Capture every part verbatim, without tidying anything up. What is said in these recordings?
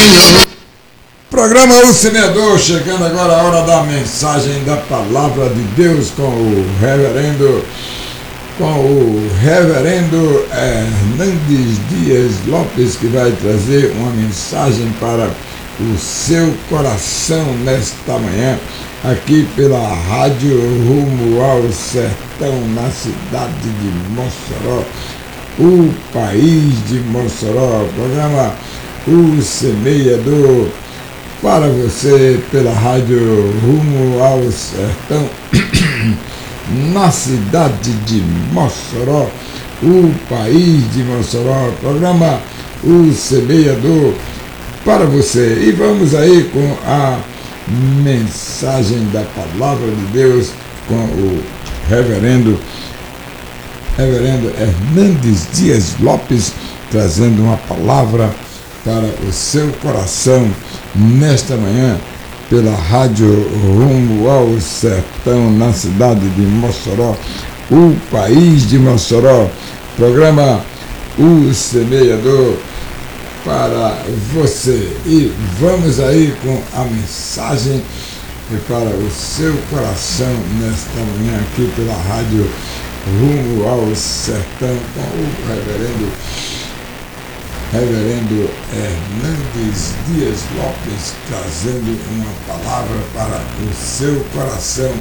Programa O Semeador, chegando agora a hora da mensagem da Palavra de Deus com o reverendo, com o reverendo Hernandes Dias Lopes, que vai trazer uma mensagem para o seu coração nesta manhã, aqui pela Rádio Rumo ao Sertão, na cidade de Mossoró, o país de Mossoró. Programa O Semeador para você pela Rádio Rumo ao Sertão, na cidade de Mossoró, o país de Mossoró. Programa O Semeador para você. E vamos aí com a mensagem da Palavra de Deus com o reverendo, reverendo Hernandes Dias Lopes, trazendo uma palavra para o seu coração nesta manhã pela Rádio Rumo ao Sertão, na cidade de Mossoró, o país de Mossoró. Programa O Semeador para você. E vamos aí com a mensagem para o seu coração nesta manhã aqui pela Rádio Rumo ao Sertão com o reverendo Reverendo Hernandes Dias Lopes, trazendo uma palavra para o seu coração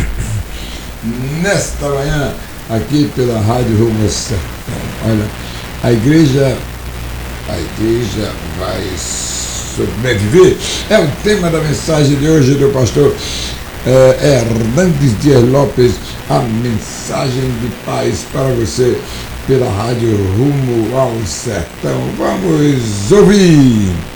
nesta manhã aqui pela Rádio Rumo ao Sertão. Olha, a igreja a igreja vai sobreviver, é o tema da mensagem de hoje do pastor eh, Hernandes Dias Lopes, a mensagem de paz para você pela Rádio Rumo ao Sertão. Vamos ouvir!